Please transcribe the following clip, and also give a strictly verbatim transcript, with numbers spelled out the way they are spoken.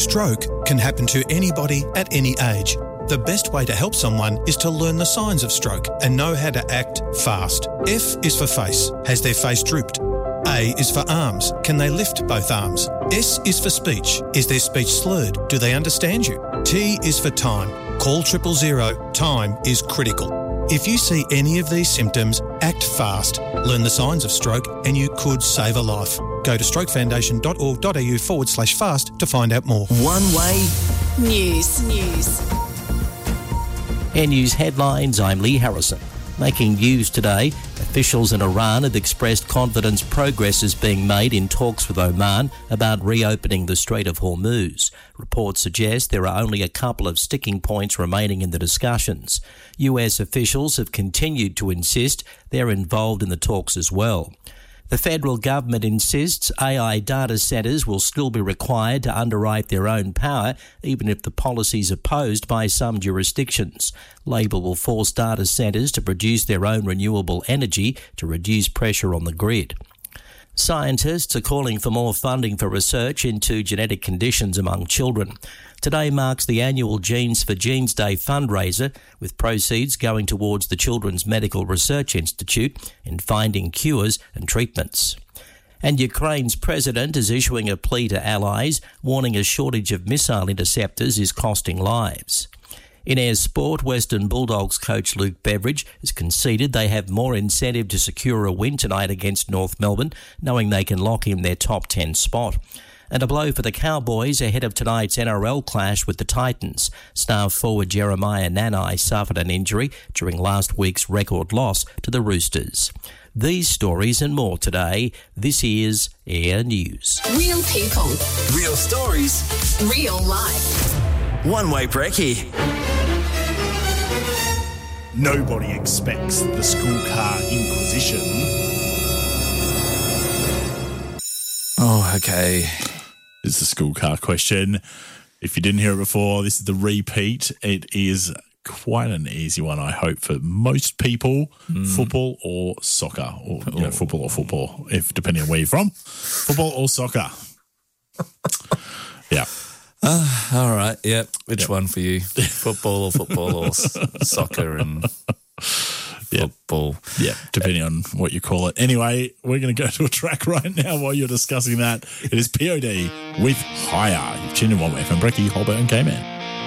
Stroke can happen to anybody at any age. The best way to help someone is to learn the signs of stroke and know how to act fast. F is for face. Has their face drooped? A is for arms. Can they lift both arms? S is for speech. Is their speech slurred? Do they understand you? T is for time. Call triple zero. Time is critical. If you see any of these symptoms, act fast. Learn the signs of stroke and you could save a life. Go to strokefoundation.org.au forward slash fast to find out more. One Way News. News. Air News headlines, I'm Lee Harrison. Making news today, officials in Iran have expressed confidence progress is being made in talks with Oman about reopening the Strait of Hormuz. Reports suggest there are only a couple of sticking points remaining in the discussions. U S officials have continued to insist they're involved in the talks as well. The federal government insists A I data centres will still be required to underwrite their own power, even if the policy is opposed by some jurisdictions. Labor will force data centres to produce their own renewable energy to reduce pressure on the grid. Scientists are calling for more funding for research into genetic conditions among children. Today marks the annual Genes for Genes Day fundraiser, with proceeds going towards the Children's Medical Research Institute in finding cures and treatments. And Ukraine's president is issuing a plea to allies, warning a shortage of missile interceptors is costing lives. In Ayr Sport, Western Bulldogs coach Luke Beveridge has conceded they have more incentive to secure a win tonight against North Melbourne, knowing they can lock in their top ten spot. And a blow for the Cowboys ahead of tonight's N R L clash with the Titans. Star forward Jeremiah Nanai suffered an injury during last week's record loss to the Roosters. These stories and more today. This is Air News. Real people. Real stories. Real life. One Way Brekkie. Nobody expects the school car inquisition. Oh, okay. It's the school car question. If you didn't hear it before, this is the repeat. It is quite an easy one, I hope, for most people. Mm. Football or soccer, or you know, football or football, if depending on where you're from. Football or soccer. Yeah. Uh, all right, yep. Which yep. one for you? Football or football or s- soccer and football? Yeah, depending on what you call it. Anyway, we're going to go to a track right now while you're discussing that. It is P O D with Higher. You've tuned in One Way from Brekkie, Holbert and K-Man.